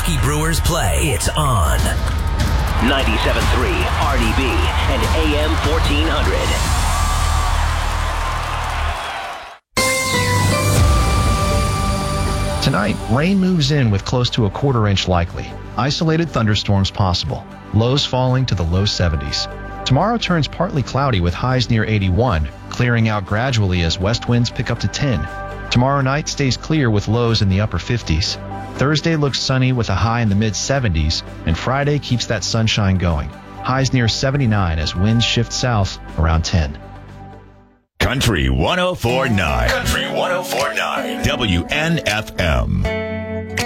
Milwaukee Brewers play. It's on 97.3 RDB and AM 1400. Tonight, rain moves in with close to a quarter-inch likely. Isolated thunderstorms possible. Lows falling to the low 70s. Tomorrow turns partly cloudy with highs near 81, clearing out gradually as west winds pick up to 10. Tomorrow night stays clear with lows in the upper 50s. Thursday looks sunny with a high in the mid-70s, and Friday keeps that sunshine going. Highs near 79 as winds shift south around 10. Country 104.9. Country 104.9. WNFM.